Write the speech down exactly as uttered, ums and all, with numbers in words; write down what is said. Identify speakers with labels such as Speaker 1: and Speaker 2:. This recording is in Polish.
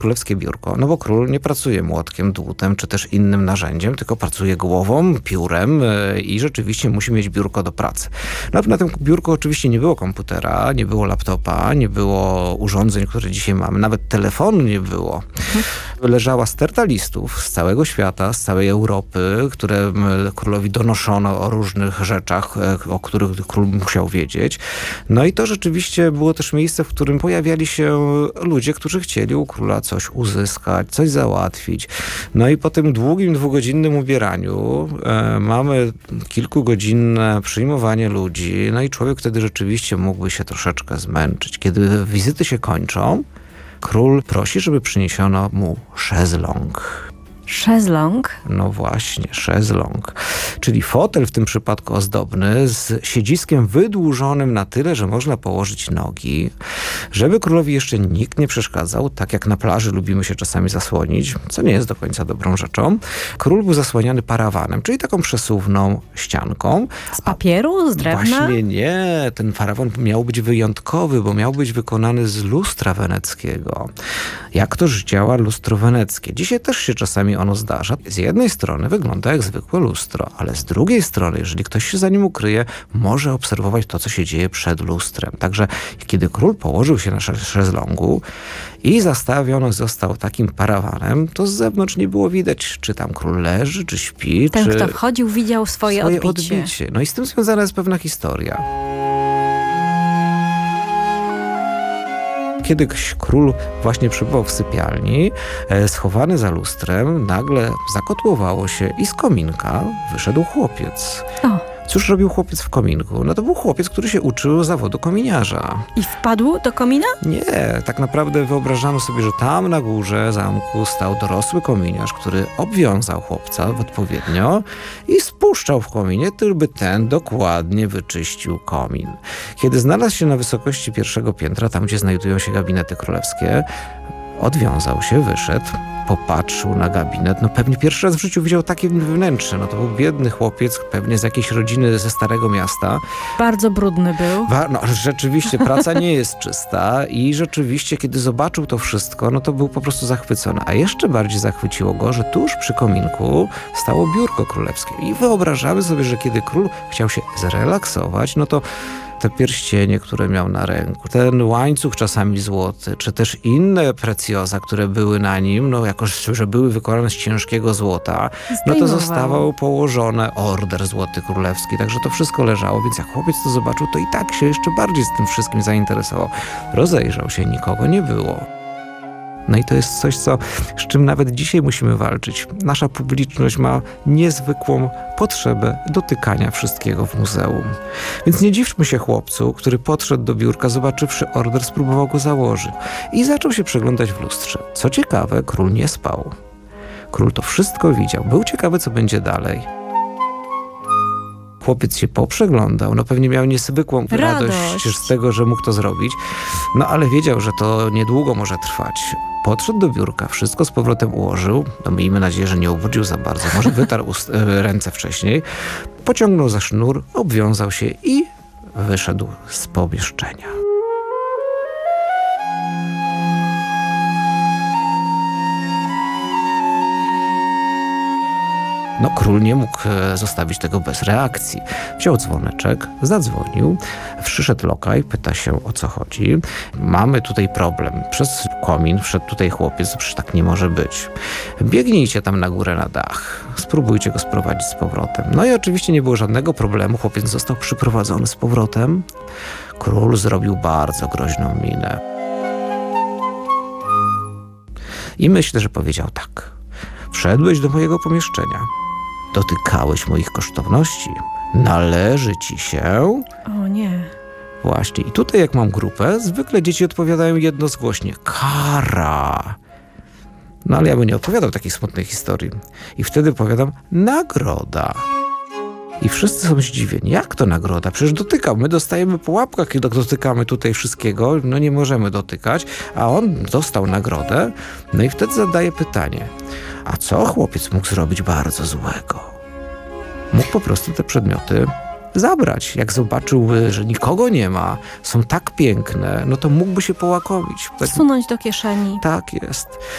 Speaker 1: królewskie biurko? No bo król nie pracuje młotkiem, dłutem czy też innym narzędziem, tylko pracuje głową, piórem i rzeczywiście musi mieć biurko do pracy. No, na tym biurku oczywiście nie było komputera, nie było laptopa, nie było urządzeń, które dzisiaj mamy, nawet telefonu nie było. Mhm. Leżała sterta listów z całego świata, z całej Europy, które królowi donoszono o różnych rzeczach, o których król musiał wiedzieć. No i to rzeczywiście było też miejsce, w którym pojawiali się ludzie, którzy chcieli u króla coś uzyskać, coś załatwić. No i po tym długim, dwugodzinnym ubieraniu e, mamy kilkugodzinne przyjmowanie ludzi, no i człowiek wtedy rzeczywiście mógłby się troszeczkę zmęczyć. Kiedy wizyty się kończą, król prosi, żeby przyniesiono mu szezlong.
Speaker 2: Szezlong?
Speaker 1: No właśnie, szezlong. Czyli fotel w tym przypadku ozdobny z siedziskiem wydłużonym na tyle, że można położyć nogi. Żeby królowi jeszcze nikt nie przeszkadzał, tak jak na plaży lubimy się czasami zasłonić, co nie jest do końca dobrą rzeczą. Król był zasłaniany parawanem, czyli taką przesuwną ścianką.
Speaker 2: Z papieru? Z drewna?
Speaker 1: Właśnie nie. Ten parawan miał być wyjątkowy, bo miał być wykonany z lustra weneckiego. Jak to działa lustro weneckie? Dzisiaj też się czasami ono zdarza. Z jednej strony wygląda jak zwykłe lustro, ale z drugiej strony, jeżeli ktoś się za nim ukryje, może obserwować to, co się dzieje przed lustrem. Także kiedy król położył się na szezlongu i zastawiony został takim parawanem, to z zewnątrz nie było widać, czy tam król leży, czy śpi.
Speaker 2: Ten,
Speaker 1: czy...
Speaker 2: kto wchodził, widział swoje,
Speaker 1: swoje
Speaker 2: odbicie.
Speaker 1: odbicie. No i z tym związana jest pewna historia. Kiedy król właśnie przebywał w sypialni, e, schowany za lustrem, nagle zakotłowało się i z kominka wyszedł chłopiec.
Speaker 2: O.
Speaker 1: Cóż robił chłopiec w kominku? No to był chłopiec, który się uczył zawodu kominiarza.
Speaker 2: I wpadł do komina?
Speaker 1: Nie, tak naprawdę wyobrażamy sobie, że tam na górze zamku stał dorosły kominiarz, który obwiązał chłopca odpowiednio i spuszczał w kominie, tylko by ten dokładnie wyczyścił komin. Kiedy znalazł się na wysokości pierwszego piętra, tam gdzie znajdują się gabinety królewskie, odwiązał się, wyszedł, popatrzył na gabinet. No pewnie pierwszy raz w życiu widział takie wnętrze. No to był biedny chłopiec, pewnie z jakiejś rodziny ze Starego Miasta.
Speaker 2: Bardzo brudny był.
Speaker 1: Ba- no rzeczywiście, praca nie jest czysta i rzeczywiście, kiedy zobaczył to wszystko, no to był po prostu zachwycony. A jeszcze bardziej zachwyciło go, że tuż przy kominku stało biurko królewskie. I wyobrażamy sobie, że kiedy król chciał się zrelaksować, no to te pierścienie, które miał na ręku, ten łańcuch czasami złoty, czy też inne precjoza, które były na nim, no jakoś, że były wykonane z ciężkiego złota, no to zostawał położone order złoty królewski, także to wszystko leżało, więc jak chłopiec to zobaczył, to i tak się jeszcze bardziej z tym wszystkim zainteresował. Rozejrzał się, nikogo nie było. No i to jest coś, co, z czym nawet dzisiaj musimy walczyć. Nasza publiczność ma niezwykłą potrzebę dotykania wszystkiego w muzeum. Więc nie dziwmy się chłopcu, który podszedł do biurka, zobaczywszy order, spróbował go założyć i zaczął się przeglądać w lustrze. Co ciekawe, król nie spał. Król to wszystko widział. Był ciekawy, co będzie dalej. Chłopiec się poprzeglądał, no pewnie miał niezwykłą radość, radość z tego, że mógł to zrobić, no ale wiedział, że to niedługo może trwać. Podszedł do biurka, wszystko z powrotem ułożył, no miejmy nadzieję, że nie obudził za bardzo, może wytarł ust- ręce wcześniej, pociągnął za sznur, obwiązał się i wyszedł z pomieszczenia. No król nie mógł zostawić tego bez reakcji. Wziął dzwoneczek, zadzwonił, przyszedł lokaj, pyta się, o co chodzi. Mamy tutaj problem. Przez komin wszedł tutaj chłopiec, przecież tak nie może być. Biegnijcie tam na górę na dach. Spróbujcie go sprowadzić z powrotem. No i oczywiście nie było żadnego problemu. Chłopiec został przyprowadzony z powrotem. Król zrobił bardzo groźną minę. I myślę, że powiedział tak. Wszedłeś do mojego pomieszczenia. Dotykałeś moich kosztowności. Należy ci się...
Speaker 2: O nie.
Speaker 1: Właśnie. I tutaj jak mam grupę, zwykle dzieci odpowiadają jednogłośnie. Kara. No ale ja bym nie opowiadał takiej smutnej historii. I wtedy powiadam nagroda. I wszyscy są zdziwieni. Jak to nagroda? Przecież dotykał. My dostajemy po łapkach, kiedy dotykamy tutaj wszystkiego. No nie możemy dotykać. A on dostał nagrodę. No i wtedy zadaje pytanie. A co chłopiec mógł zrobić bardzo złego? Mógł po prostu te przedmioty zabrać. Jak zobaczył, że nikogo nie ma, są tak piękne, no to mógłby się połakomić.
Speaker 2: Wsunąć do kieszeni.
Speaker 1: Tak jest.